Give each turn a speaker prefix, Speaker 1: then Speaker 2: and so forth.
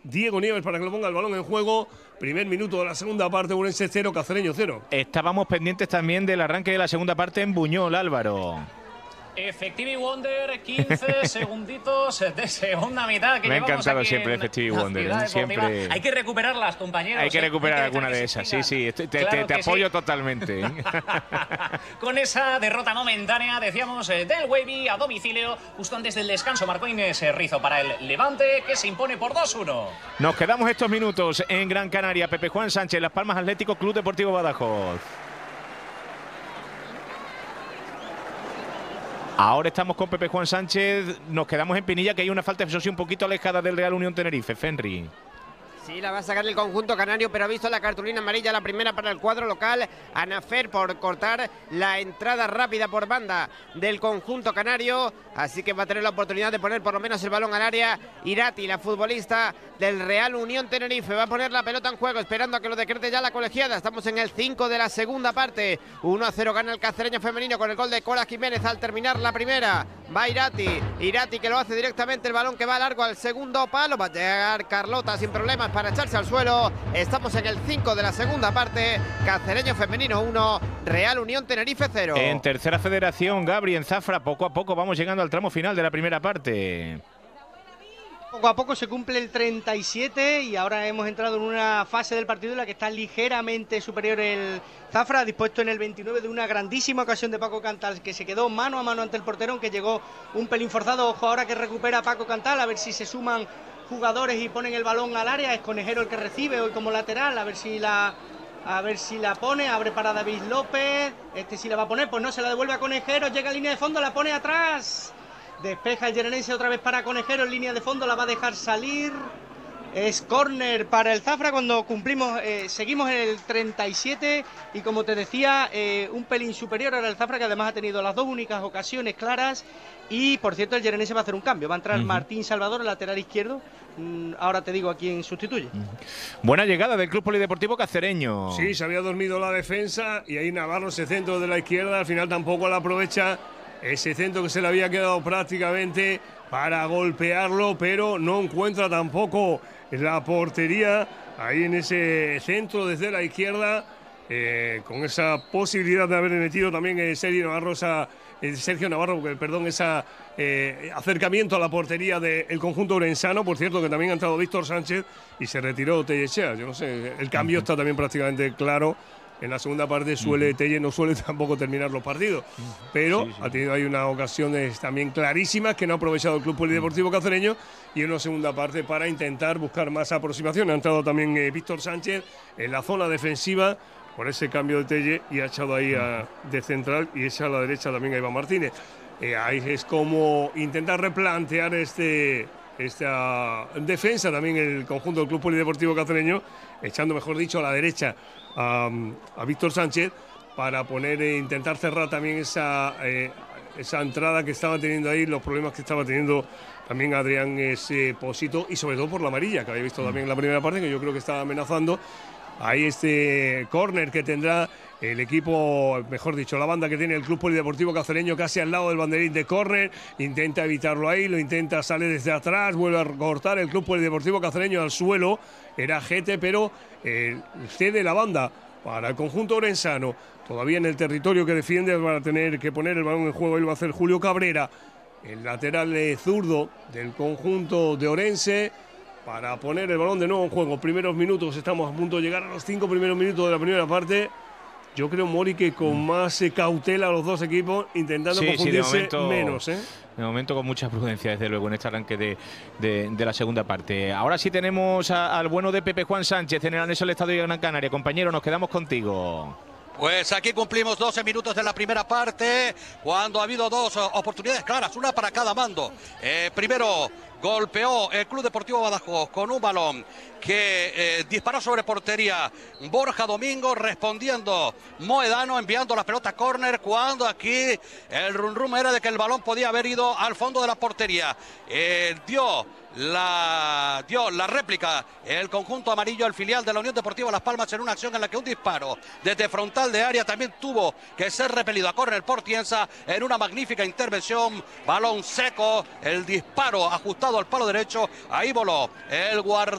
Speaker 1: Diego Nieves para que lo ponga el balón en juego. Primer minuto de la segunda parte, Ourense 0, Cacereño 0.
Speaker 2: Estábamos pendientes también del arranque de la segunda parte en Buñol, Álvaro.
Speaker 3: Effective Wonder, 15 segunditos de segunda mitad que
Speaker 2: me ha
Speaker 3: llevamos
Speaker 2: encantado
Speaker 3: aquí
Speaker 2: siempre Effective Wonder. Siempre...
Speaker 3: Hay que recuperarlas, compañeros.
Speaker 2: Hay que recuperar alguna de esas. Sí. Te apoyo totalmente.
Speaker 3: Con esa derrota momentánea, decíamos, del Wavy a domicilio, justo antes del descanso, marcó Inés Rizo para el Levante, que se impone por 2-1.
Speaker 2: Nos quedamos estos minutos en Gran Canaria. Pepe Juan Sánchez, Las Palmas Atlético Club Deportivo Badajoz. Ahora estamos con Pepe Juan Sánchez, nos quedamos en Pinilla, que hay una falta de eso sí un poquito alejada del Real Unión Tenerife. Fenri.
Speaker 4: Sí, la va a sacar el conjunto canario, pero ha visto la cartulina amarilla, la primera para el cuadro local. Anafer por cortar la entrada rápida por banda del conjunto canario. Así que va a tener la oportunidad de poner por lo menos el balón al área. Irati, la futbolista del Real Unión Tenerife, va a poner la pelota en juego, esperando a que lo decrete ya la colegiada. Estamos en el 5 de la segunda parte. 1-0 gana el Cacereño femenino con el gol de Cora Jiménez al terminar la primera. Va Irati que lo hace directamente, el balón que va largo al segundo palo. Va a llegar Carlota sin problemas para echarse al suelo. Estamos en el 5 de la segunda parte. Cacereño femenino 1, Real Unión Tenerife 0.
Speaker 2: En tercera federación, Gabri, en Zafra, poco a poco vamos llegando al tramo final de la primera parte.
Speaker 5: Poco a poco se cumple el 37 y ahora hemos entrado en una fase del partido en la que está ligeramente superior el Zafra, dispuesto en el 29 de una grandísima ocasión de Paco Cantal, que se quedó mano a mano ante el portero, aunque llegó un pelín forzado. Ojo ahora que recupera Paco Cantal, a ver si se suman jugadores y ponen el balón al área. Es Conejero el que recibe hoy como lateral, a ver si la pone, abre para David López, sí la va a poner, pues no, se la devuelve a Conejero, llega a línea de fondo, la pone atrás. Despeja el Llenense otra vez para Conejero en línea de fondo, la va a dejar salir. Es córner para el Zafra cuando cumplimos, seguimos en el 37 y como te decía, un pelín superior ahora el Zafra, que además ha tenido las dos únicas ocasiones claras. Y por cierto, el Llenense va a hacer un cambio, va a entrar Martín Salvador, el lateral izquierdo. Ahora te digo a quién sustituye.
Speaker 2: Buena llegada del Club Polideportivo Cacereño.
Speaker 1: Sí, se había dormido la defensa y ahí Navarro, ese centro de la izquierda, al final tampoco la aprovecha. Ese centro que se le había quedado prácticamente para golpearlo, pero no encuentra tampoco la portería ahí en ese centro desde la izquierda, con esa posibilidad de haber metido también Sergio Navarro, ese acercamiento a la portería del conjunto orensano. Por cierto, que también ha entrado Víctor Sánchez y se retiró Tellechea. Yo no sé, el cambio está también prácticamente claro. En la segunda parte Telle no suele tampoco terminar los partidos, pero ha tenido ahí unas ocasiones también clarísimas que no ha aprovechado el Club Polideportivo Cacereño, y en una segunda parte para intentar buscar más aproximación. Ha entrado también Víctor Sánchez en la zona defensiva por ese cambio de Telle y ha echado ahí de central y echa a la derecha también a Iván Martínez. Ahí es como intentar replantear esta defensa también el conjunto del Club Polideportivo Cacereño, echando, mejor dicho, a la derecha a Víctor Sánchez para intentar cerrar también esa entrada que estaba teniendo ahí, los problemas que estaba teniendo también Adrián Esposito, y sobre todo por la amarilla que había visto también en la primera parte, que yo creo que estaba amenazando. Ahí este córner que tendrá el equipo, mejor dicho, la banda que tiene el Club Polideportivo Cacereño, casi al lado del banderín de córner. Intenta evitarlo ahí, lo intenta, sale desde atrás, vuelve a cortar el Club Polideportivo Cacereño al suelo. Era Gete, pero cede la banda para el conjunto orensano. Todavía en el territorio que defiende, van a tener que poner el balón en juego y lo va a hacer Julio Cabrera, el lateral zurdo del conjunto de Orense, para poner el balón de nuevo en juego. Primeros minutos, estamos a punto de llegar a los 5 primeros minutos de la primera parte. Yo creo, Mori, que con más cautela los dos equipos, intentando confundirse menos.
Speaker 2: De momento con mucha prudencia, desde luego, en este arranque de la segunda parte. Ahora sí tenemos al bueno de Pepe Juan Sánchez en el anexo del Estadio de Gran Canaria. Compañero, nos quedamos contigo.
Speaker 6: Pues aquí cumplimos 12 minutos de la primera parte, cuando ha habido dos oportunidades claras, una para cada bando. Primero golpeó el Club Deportivo Badajoz con un balón que disparó sobre portería Borja Domingo, respondiendo Moedano, enviando la pelota a córner, cuando aquí el rum era de que el balón podía haber ido al fondo de la portería. Dio la réplica el conjunto amarillo, el filial de la Unión Deportiva Las Palmas, en una acción en la que un disparo desde frontal de área también tuvo que ser repelido a córner por Tienza, en una magnífica intervención. Balón seco, el disparo ajustado al palo derecho, ahí voló el guardia